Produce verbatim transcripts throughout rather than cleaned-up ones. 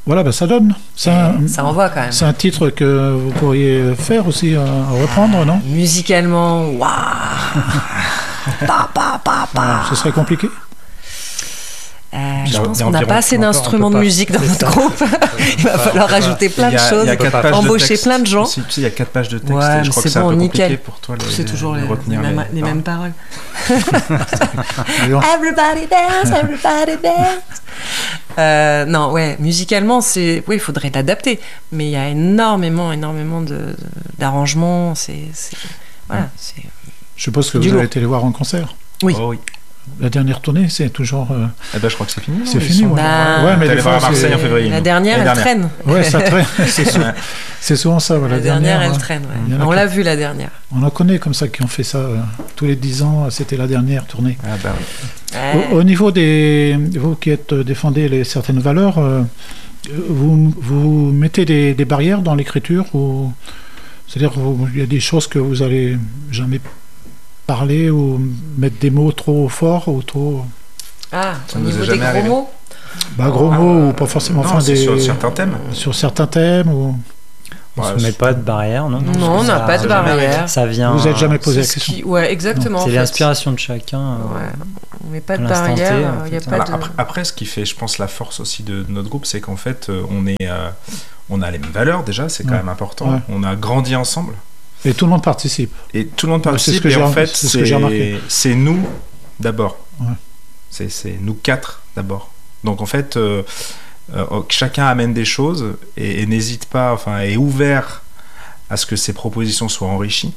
Voilà, ben ça donne. C'est un, ça envoie quand même. C'est un titre que vous pourriez faire aussi, à, à reprendre, ah, non ? Musicalement, waouh. Pa, pa, pa, pa. Ce serait compliqué ? Euh, je pense qu'on n'a pas assez d'instruments de musique dans notre groupe. Il va falloir rajouter plein de choses, embaucher plein de gens. Tu sais, il y a quatre pages de texte. Ouais, et je crois c'est que c'est bon, un peu nickel. compliqué pour toi. C'est toujours les, les, mêmes, les mêmes paroles. Everybody dance, everybody dance. Euh, non, ouais, musicalement, c'est, oui, il faudrait l'adapter, mais il y a énormément, énormément de, d'arrangements. C'est, c'est, voilà, c'est. Je suppose que vous avez été les voir en concert. Oui. Oh, oui. La dernière tournée, c'est toujours. Euh... Eh ben, je crois que c'est fini. C'est fini, ouais. Bah, ouais, mais les voir à Marseille en février. La dernière, elle traîne. Ouais, ça traîne. C'est, sou... c'est souvent ça. Ouais, la, la dernière, dernière, elle traîne. Ouais. On qui... l'a vu la dernière. On en connaît comme ça qui ont fait ça euh, tous les dix ans. C'était la dernière tournée. Ah bah oui. Ouais. Au, au niveau des, vous qui êtes défendez les certaines valeurs, euh, vous vous mettez des, des barrières dans l'écriture ou c'est-à-dire il y a des choses que vous allez jamais parler ou mettre des mots trop forts ou trop. Ah, ça au nous niveau est des jamais gros arrivé. mots. Bah gros ah, mots ou pas forcément. Non, enfin, c'est des... sur certains thèmes. Sur certains thèmes ou. On Ouais, ne se met pas de barrière, non ? Non, on n'a pas de barrière. Ça vient. Vous n'êtes jamais posé la c'est question. qui... Ouais, exactement. Non, c'est l'inspiration de chacun. Ouais. On met pas de l'instant T, barrière. en Il y a fait. pas Alors, de... après, après, ce qui fait, je pense, la force aussi de notre groupe, c'est qu'en fait, euh, on est, euh, on a les mêmes valeurs déjà, c'est quand Ouais. même important. Ouais. On a grandi ensemble. Et tout le monde participe. Et tout le monde Ouais, c'est ce participe. que Et j'ai en rem- fait, c'est ce que j'ai remarqué. c'est, c'est nous d'abord. Ouais. C'est, c'est nous quatre d'abord. Donc en fait, euh, euh, chacun amène des choses et, et n'hésite pas, enfin, est ouvert à ce que ses propositions soient enrichies,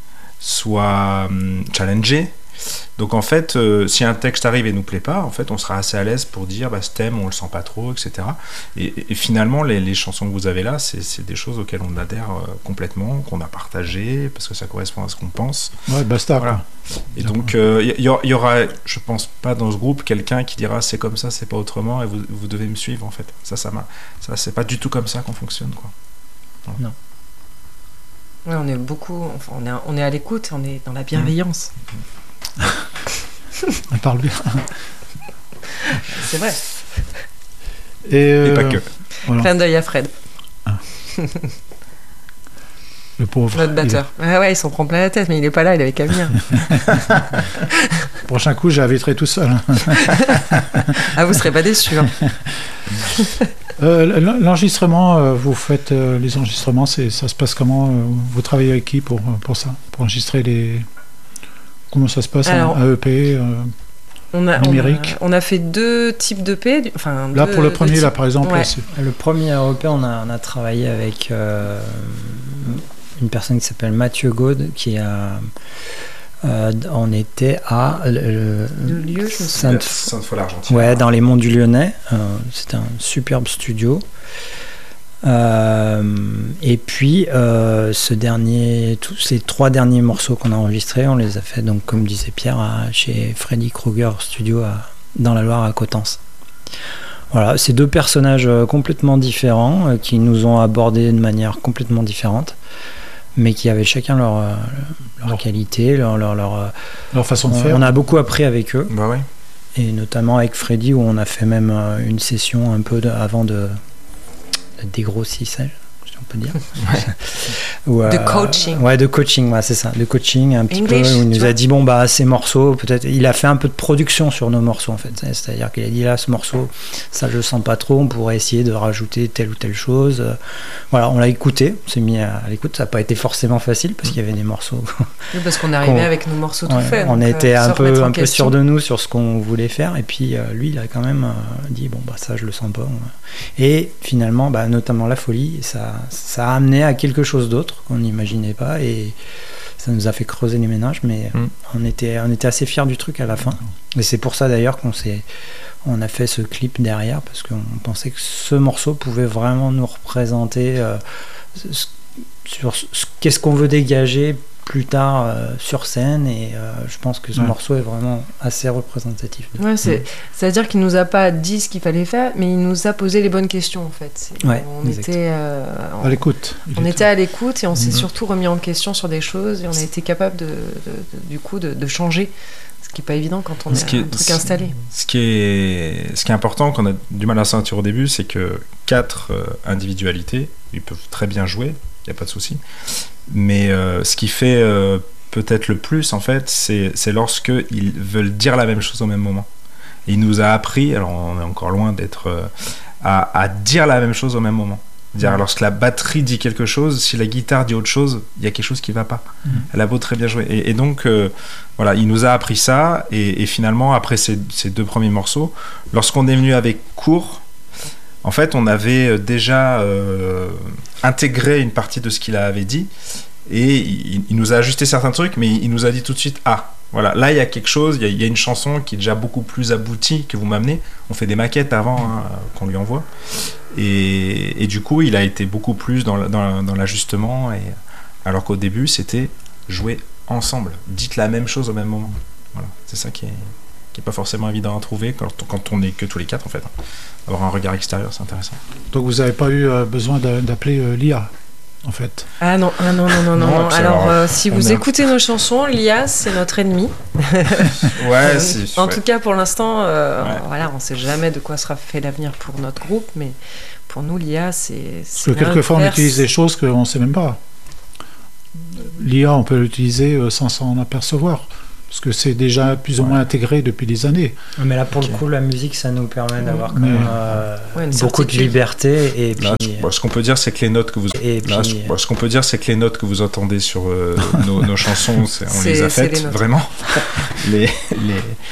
soient hum, challengées. Donc en fait, euh, si un texte arrive et nous plaît pas, en fait, on sera assez à l'aise pour dire bah, ce thème, on le sent pas trop, et cetera. Et, et finalement, les, les chansons que vous avez là, c'est, c'est des choses auxquelles on adhère euh, complètement, qu'on a partagées, parce que ça correspond à ce qu'on pense. Ouais, basta. Voilà. Et donc, il euh, y, y aura, je pense pas dans ce groupe, quelqu'un qui dira c'est comme ça, c'est pas autrement, et vous, vous devez me suivre en fait. Ça, ça m'a, ça, c'est pas du tout comme ça qu'on fonctionne, quoi. Voilà. Non. Ouais, on est beaucoup, enfin, on est, on est à l'écoute, on est dans la bienveillance. Mmh. On parle bien. C'est vrai. Et, euh, Et pas que. Voilà. Clin d'œil à Fred. Ah. Le pauvre. Notre batteur. Il est... Ouais, ouais, il s'en prend plein la tête, mais il est pas là, il avait qu'à venir. Prochain coup, j'inviterai tout seul. Ah, vous serez pas déçus. Hein. euh, l'enregistrement, euh, vous faites euh, les enregistrements, c'est, ça se passe comment euh, vous travaillez avec qui pour, pour ça, pour enregistrer les. Comment ça se passe? Alors, un E P euh, on a, numérique on a, on a fait deux types d'E P. Enfin, là, deux, pour le premier, là, par exemple. Ouais. Là, c'est... Le premier E P, on a, on a travaillé avec euh, une personne qui s'appelle Mathieu Gaude, qui a. Euh, on était à. Le, le lieu, je me Sainte... Sainte-Foy-l'Argentière. Ouais, dans les monts du Lyonnais. Euh, c'était un superbe studio. Euh, et puis euh, ce dernier, tous ces trois derniers morceaux qu'on a enregistrés, on les a fait donc comme disait Pierre à, chez Freddy Krueger Studio à, dans la Loire à Coutances. Voilà, c'est deux personnages euh, complètement différents euh, qui nous ont abordés de manière complètement différente, mais qui avaient chacun leur euh, leur leur qualité, leur leur leur, leur façon de on, faire. On a beaucoup appris avec eux. Bah ouais. Et notamment avec Freddy où on a fait même euh, une session un peu de, avant de dégrossissage, si on peut dire. Ou, euh, de coaching. Ouais, de coaching, ouais, c'est ça, de coaching un petit English, peu, où il nous vois. a dit bon bah ces morceaux, peut-être, il a fait un peu de production sur nos morceaux en fait, c'est-à-dire qu'il a dit là ce morceau, ça je le sens pas trop, on pourrait essayer de rajouter telle ou telle chose. Voilà, on l'a écouté, on s'est mis à l'écoute, ça n'a pas été forcément facile parce qu'il y avait des morceaux. Oui, parce qu'on arrivait avec nos morceaux tout ouais, faits. On donc, était euh, un peu, un peu question. sûr de nous sur ce qu'on voulait faire et puis euh, lui il a quand même euh, dit bon bah ça je le sens pas. Et finalement, bah, notamment La Folie, ça, ça a amené à quelque chose d'autre qu'on n'imaginait pas et ça nous a fait creuser les ménages, mais mm. on était, on était assez fiers du truc à la fin. Et c'est pour ça d'ailleurs qu'on s'est, on a fait ce clip derrière parce qu'on pensait que ce morceau pouvait vraiment nous représenter euh, ce, sur ce, qu'est-ce qu'on veut dégager plus tard euh, sur scène et euh, je pense que ce ouais. morceau est vraiment assez représentatif. Ouais, c'est, c'est-à-dire qu'il nous a pas dit ce qu'il fallait faire, mais il nous a posé les bonnes questions en fait. C'est, ouais, on exact. était euh, on, à l'écoute. On était à l'écoute et on s'est mmh. surtout remis en question sur des choses et on a été capable de, de, de, du coup de, de changer, ce qui est pas évident quand on ce a qui un est, truc ce, installé. Ce qui est, ce qui est important, qu'on a du mal à sentir au début, c'est que quatre euh, individualités, ils peuvent très bien jouer, il n'y a pas de souci. Mais euh, ce qui fait euh, peut-être le plus, en fait, c'est, c'est lorsqu'ils veulent dire la même chose au même moment. Et il nous a appris, alors on est encore loin d'être... Euh, à, à dire la même chose au même moment. Dire, mmh. lorsque la batterie dit quelque chose, si la guitare dit autre chose, il y a quelque chose qui ne va pas. Mmh. Elle a beau très bien jouer. Et, et donc, euh, voilà, il nous a appris ça. Et, et finalement, après ces, ces deux premiers morceaux, lorsqu'on est venu avec Court, en fait, on avait déjà euh, intégré une partie de ce qu'il avait dit. Et il, il nous a ajusté certains trucs, mais il nous a dit tout de suite, ah, voilà, là il y a quelque chose, il y a, il y a une chanson qui est déjà beaucoup plus aboutie que vous m'amenez. On fait des maquettes avant hein, qu'on lui envoie. Et, et du coup, il a été beaucoup plus dans, dans, dans l'ajustement. Et, alors qu'au début, c'était jouer ensemble. Dites la même chose au même moment. Voilà, c'est ça qui est, qui est pas forcément évident à trouver quand, quand on est que tous les quatre en fait. Avoir un regard extérieur, c'est intéressant. Donc vous n'avez pas eu euh, besoin d'appeler euh, l'I A en fait. Ah non, ah non, non, non, non. non alors, alors euh, si vous a... écoutez nos chansons, l'I A, c'est notre ennemi. ouais, c'est, en ouais. tout cas, pour l'instant, euh, ouais. voilà, on ne sait jamais de quoi sera fait l'avenir pour notre groupe, mais pour nous, l'I A, c'est... c'est Parce que quelquefois, on utilise des choses qu'on ne sait même pas. L'I A, on peut l'utiliser sans s'en apercevoir. Parce que c'est déjà plus ou moins ouais. intégré depuis des années. Mais là, pour okay. le coup, la musique, ça nous permet d'avoir quand mais... même euh, ouais, beaucoup de liberté. Et puis... là, je, ce qu'on peut dire, c'est que les notes que vous, et là, puis... je, ce qu'on peut dire, c'est que les notes que vous entendez sur euh, nos, nos chansons, c'est, on c'est, les a faites les vraiment. les, les,